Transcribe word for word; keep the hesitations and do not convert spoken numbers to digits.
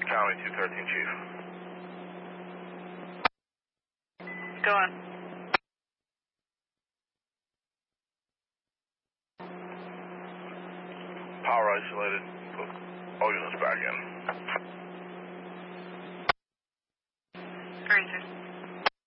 County two thirteen, Chief. Go on. Power isolated. Put all units back in. Ranger.